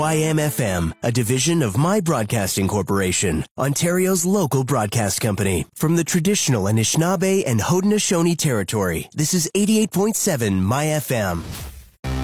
YMFM, a division of My Broadcasting Corporation, Ontario's local broadcast company. From the traditional Anishinaabe and Haudenosaunee territory, this is 88.7 My FM.